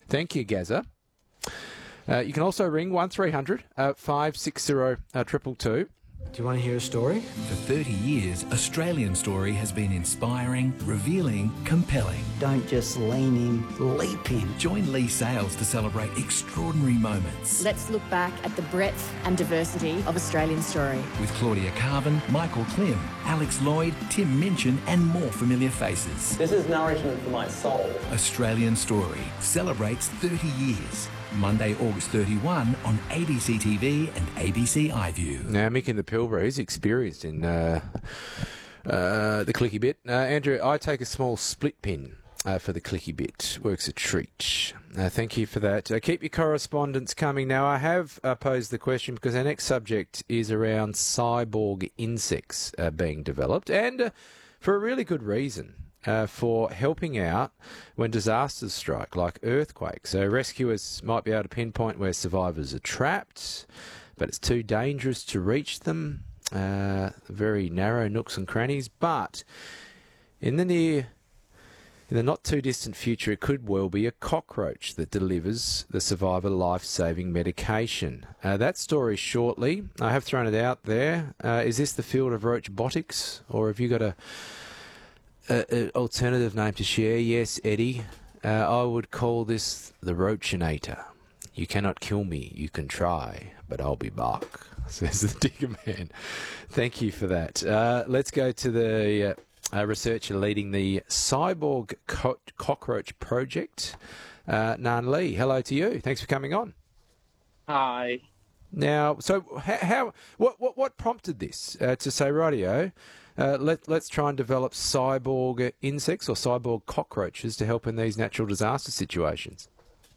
Thank you, Gaza. You can also ring 1300 560 222. Do you want to hear a story? For 30 years, Australian Story has been inspiring, revealing, compelling. Don't just lean in, leap in. Join Lee Sales to celebrate extraordinary moments. Let's look back at the breadth and diversity of Australian Story. With Claudia Carvin, Michael Klim, Alex Lloyd, Tim Minchin and more familiar faces. This is nourishment for my soul. Australian Story celebrates 30 years. Monday, August 31 on ABC TV and ABC iView. Now, Mick in the Pilbara is experienced in the clicky bit. Andrew, I take a small split pin for the clicky bit. Works a treat. Thank you for that. Keep your correspondence coming. Now, I have posed the question because our next subject is around cyborg insects being developed, and for a really good reason. For helping out when disasters strike, like earthquakes. So rescuers might be able to pinpoint where survivors are trapped, but it's too dangerous to reach them. Very narrow nooks and crannies. But in the not too distant future, it could well be a cockroach that delivers the survivor life-saving medication. That story shortly. I have thrown it out there. Is this the field of roachbotics, or have you got an alternative name to share? Yes, Eddie. I would call this the Roachinator. You cannot kill me. You can try, but I'll be back, says the Digger Man. Thank you for that. Let's go to the researcher leading the Cyborg Cockroach Project, Nan Lee. Hello to you. Thanks for coming on. Hi. Now, so what prompted this to say, rightio, let's try and develop cyborg insects or cyborg cockroaches to help in these natural disaster situations?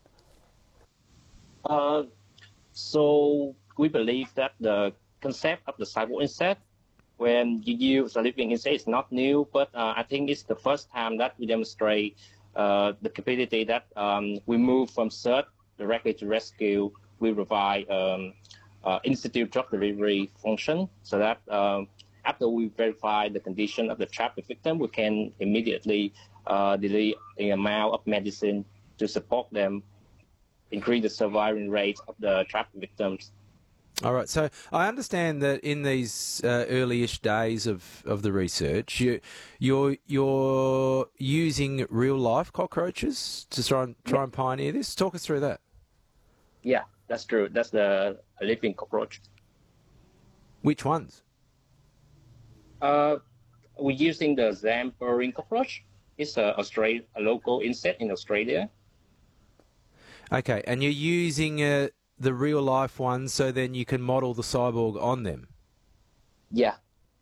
So we believe that the concept of the cyborg insect, when you use a living insect, is not new, but I think it's the first time that we demonstrate the capability that we move from search directly to rescue. We provide institute drug delivery function so that after we verify the condition of the trapped victim, we can immediately deliver the amount of medicine to support them, increase the survival rate of the trapped victims. All right. So I understand that in these early-ish days of the research, you're using real-life cockroaches to try and pioneer this. Talk us through that. Yeah, that's true. That's the living cockroach. Which ones? We're using the Zamboring cockroach. It's a local insect in Australia. Okay, and you're using the real-life ones so then you can model the cyborg on them? Yeah.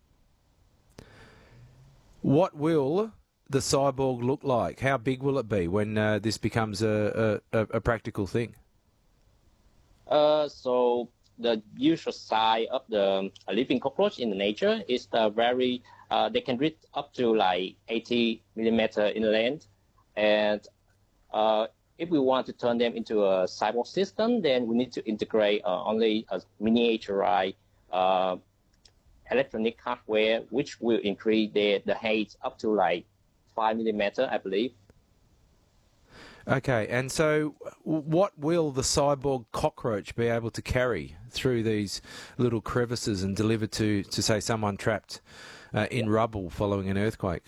What will the cyborg look like? How big will it be when this becomes a practical thing? So the usual size of the living cockroach in the nature is very, they can reach up to like 80 millimeter in length. And if we want to turn them into a cyborg system, then we need to integrate only a miniaturized electronic hardware, which will increase the height up to like 5 millimeter, I believe. Okay, and so what will the cyborg cockroach be able to carry through these little crevices and deliver to say, someone trapped in rubble following an earthquake?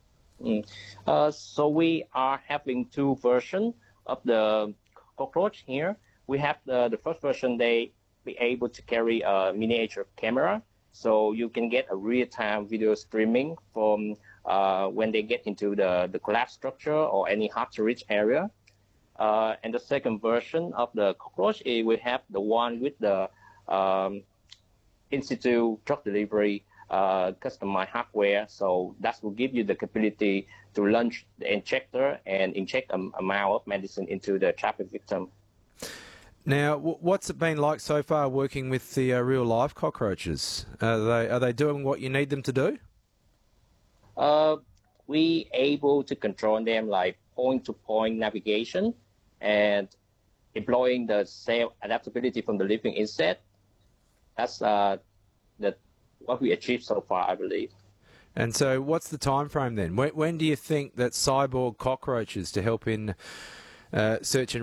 So we are having two versions of the cockroach here. We have the first version, they be able to carry a miniature camera, so you can get a real-time video streaming from when they get into the collapse structure or any hard-to-reach area. And the second version of the cockroach, we have the one with the institute drug delivery customized hardware. So that will give you the capability to launch the injector and inject an amount of medicine into the trapped victim. Now, what's it been like so far working with the real-life cockroaches? Are they doing what you need them to do? We able to control them like point-to-point navigation and employing the cell adaptability from the living insect. That's what we achieved so far, I believe. And so what's the time frame then? When do you think that cyborg cockroaches to help in search and